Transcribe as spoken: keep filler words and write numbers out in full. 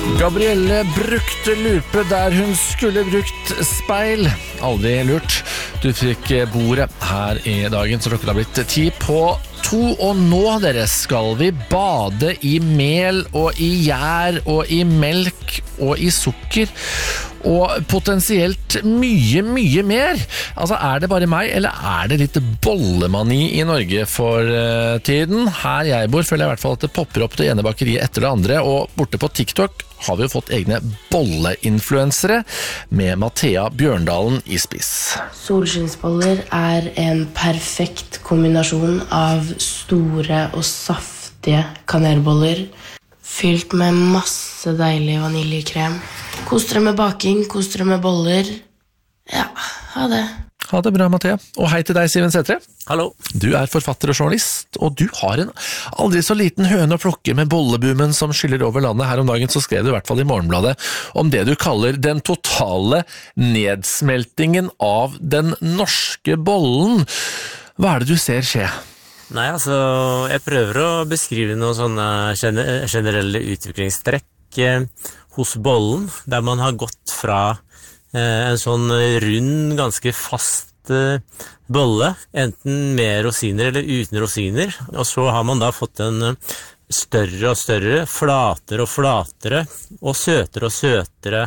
Gabrielle brukte lupe der hun skulle brukt speil. Aldri lurt. Du fikk bordet her i dagen, så klokka har blitt ti på to. Og nå, dere, skal vi bade i mel og i gjær og i melk og i sukker. Og potensielt mye, mye mer. Altså, er det bare meg, eller er det litt bollemani i Norge for uh, tiden? Her jeg bor, føler jeg i hvert fall at det popper opp det ene bakeriet etter det andre, og borte på TikTok har vi jo fått egne bolleinfluensere med Mathea Bjørndalen i spiss. Solskinnsboller er en perfekt kombinasjon av store og saftige kanelboller, fylt med masse deilig vaniljekrem. Kos dere med baking, kos dere med boller. Ja, ha det. Ha det bra, Mathea. Og hei til deg, Siven Sætre. Hallo. Du er forfatter og journalist, og du har en aldri så liten høne å plukke med bolleboomen som skyller over landet. Her om dagen så skrev du i hvert fall i Morgenbladet om det du kaller den totale nedsmeltingen av den norske bollen. Hva er det du ser skje? Nei, altså, jeg prøver å beskrive noen sånne generelle utviklingstrekk hos bollen, der man har gått fra eh, en sånn rund, ganske fast eh, bolle, enten med rosiner eller uten rosiner, og så har man da fått en større og større, flatere og flatere, og søtere og søtere